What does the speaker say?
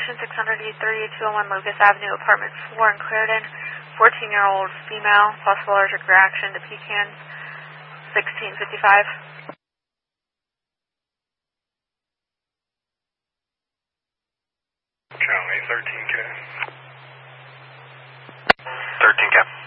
Station 683-201 Lucas Avenue, Apartment 4 in Clarendon. 14-year-old female, possible allergic reaction to pecans. 1655. Charlie, 13K. 13K.